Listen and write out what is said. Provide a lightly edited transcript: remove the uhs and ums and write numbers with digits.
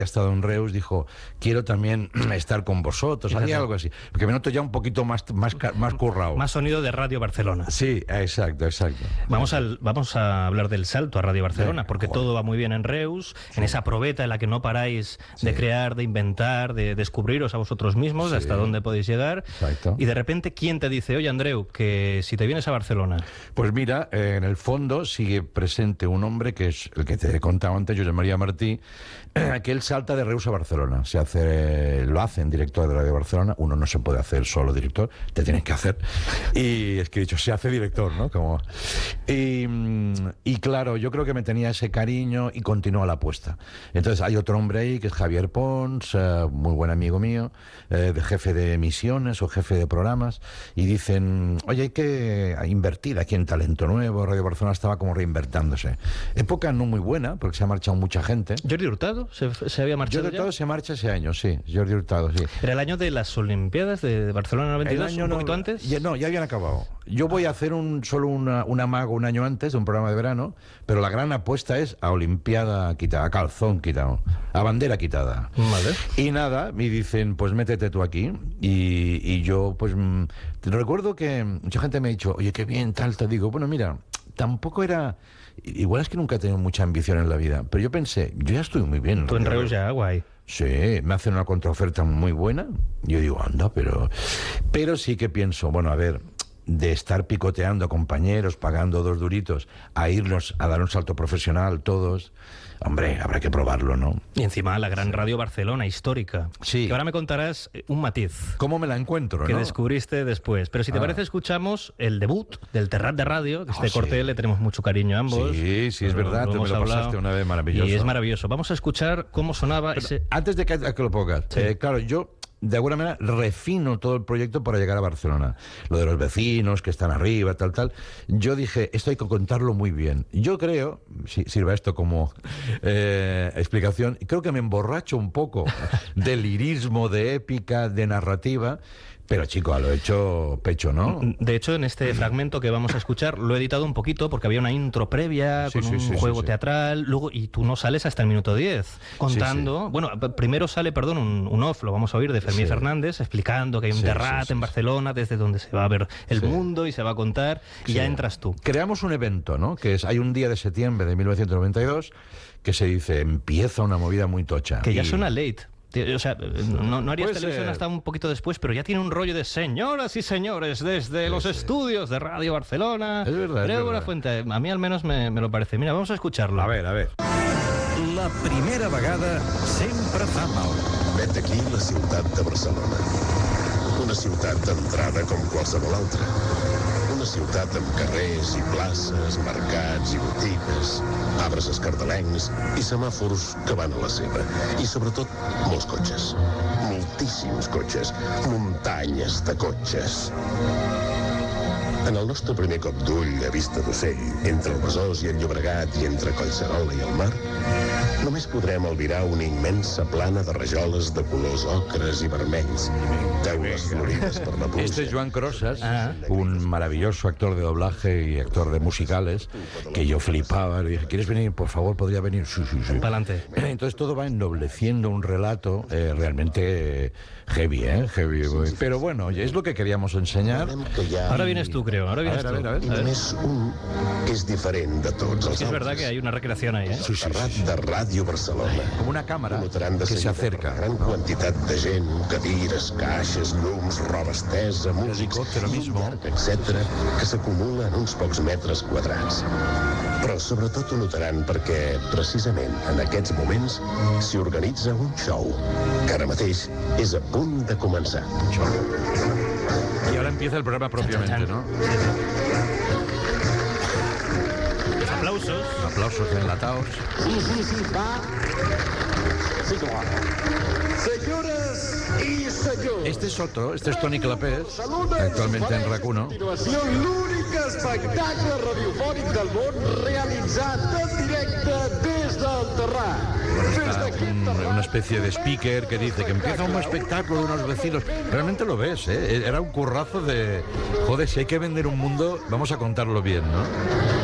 ha estado en Reus, dijo, quiero también estar con vosotros, había algo así, porque me noto ya un poquito más currado. Más sonido de Radio Barcelona. Sí, exacto. Vamos a hablar del salto a Radio Barcelona, porque todo va muy bien en Reus, en esa probeta en la que no paráis de crear, de inventar, de descubriros a vosotros mismos, hasta dónde podéis llegar. Exacto. Y de repente, ¿quién te dice, oye, Andreu, que si te vienes a Barcelona? Pues mira, en el fondo sigue presente un hombre que es el que te he contado antes, Josep María Martí, que él salta de Reus a Barcelona. Lo hace en director de Radio Barcelona. Uno no se puede hacer solo director, te tienes que hacer. Y es que he dicho, se hace director, ¿no? Y claro, yo creo que me tenía ese cariño y continúa la apuesta. Entonces hay otro hombre ahí que es Javier Pons, muy buen amigo mío, de jefe de emisiones o jefe de programas, y dicen, oye, hay que invertir aquí en talento nuevo. Radio Barcelona estaba como reinvertándose. Época no muy buena, porque se ha marchado mucha gente. ¿Jordi Hurtado se había marchado? Jordi Hurtado se marcha ese año, sí. Jordi Hurtado, sí. ¿Era el año de las Olimpiadas de Barcelona 92? ¿Un poquito antes? No, ya habían acabado. Yo voy a hacer solo un amago un año antes de un programa de verano, pero la gran apuesta es a Olimpiada quitada, a calzón quitado, a bandera quitada. Vale. Y nada, me dicen, pues métete tú aquí. Y yo, pues, recuerdo que mucha gente me ha dicho, oye, qué bien, tal, te digo, bueno, mira, tampoco era... Igual es que nunca he tenido mucha ambición en la vida, pero yo pensé, yo ya estoy muy bien. Tú en Reus ya, guay. Sí, me hacen una contraoferta muy buena. Yo digo, anda, pero sí que pienso, bueno, a ver, de estar picoteando a compañeros, pagando 2 duritos, a irnos a dar un salto profesional todos, hombre, habrá que probarlo, ¿no? Y encima la gran Radio Barcelona, histórica. Sí. Que ahora me contarás un matiz. ¿Cómo me la encuentro, que no? descubriste después. Pero si te parece, escuchamos el debut del Terrat de Radio, que Corte le tenemos mucho cariño a ambos. Sí, es verdad, te me lo pasaste una vez maravilloso. Y es maravilloso. Vamos a escuchar cómo sonaba ese... Antes de que lo pongas, claro, yo... De alguna manera refino todo el proyecto para llegar a Barcelona. Lo de los vecinos que están arriba, tal. Yo dije, esto hay que contarlo muy bien. Yo creo, si sirva esto como explicación, creo que me emborracho un poco de lirismo, de épica, de narrativa. Pero chico, a lo hecho pecho, ¿no? De hecho, en este fragmento que vamos a escuchar lo he editado un poquito porque había una intro previa con un juego teatral, luego, y tú no sales hasta el minuto 10 contando. Bueno, primero sale, un off, lo vamos a oír, de Fermín Fernández, explicando que hay un Terrat en Barcelona desde donde se va a ver el mundo y se va a contar, y ya entras tú. Creamos un evento, ¿no? Hay un día de septiembre de 1992 que se dice, empieza una movida muy tocha. Que ya suena late. O sea, no harías televisión hasta un poquito después, pero ya tiene un rollo de señoras y señores desde los estudios de Radio Barcelona. Es verdad. Creo la fuente. A mí al menos me lo parece. Mira, vamos a escucharlo. A ver. La primera vegada sempre fa mal. Vet aquí la ciutat de Barcelona. Una ciutat d'entrada com qualsevol altra. Una ciutat amb carrers i places, mercats i botigues, arbres escardalencs i semàfors que van a la seva. I sobretot, molts cotxes. Moltíssims cotxes. Muntanyes de cotxes. En el nostre primer cop d'ull a vista d'ocell, entre el Besòs i el Llobregat i entre Collserola i el mar, només podrem albirar una immensa plana de rajoles de colors ocres i vermells, teules florides per la pluja. Este es Joan Crosas, un maravilloso actor de doblaje y actor de musicales, que yo flipaba. Le dije, ¿quieres venir? Por favor, ¿podría venir? Sí. Pa'lante. Entonces todo va ennobleciendo un relato realmente heavy, heavy. Pero bueno, es lo que queríamos enseñar. Ahora vienes tú, creo. Ahora vienes tú. A ver. I només un és diferent de tots els Es altres. verdad que hay una recreación ahí, ¿eh? Terrat de Ràdio Barcelona. Como una cámara Notaran de que se seguida acerca, per la gran ¿no? quantitat de gent, cadires, caixes, llums, roba estesa, músics, helicòptero mismo. etc., que s'acumula en uns pocs metres quadrats. Però sobretot ho notaran perquè, precisament en aquests moments, s'hi organitza un show, que ara mateix és a punt de començar. Y ahora empieza el programa propiamente, ¿no? Aplausos. Aplausos enlatados. Sí, va. Sí, com va. Senyores i senyors. Este es Toni Clapés, actualmente en RAC1. A continuació, l'únic espectacle radiofònic del món realitzat en directe des del Terrat. Una especie de speaker que dice que empieza un espectáculo de unos vecinos. Realmente lo ves, ¿eh? Era un currazo de... Joder, si hay que vender un mundo, vamos a contarlo bien, ¿no?